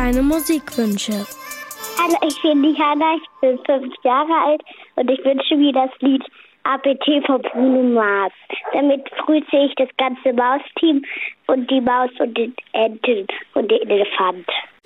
deine Musikwünsche. Hallo, ich bin die Hanna, ich bin 5 Jahre alt und ich wünsche mir das Lied APT von Bruno Mars. Damit grüße ich das ganze Mausteam und die Maus und den Enten und den Elefant.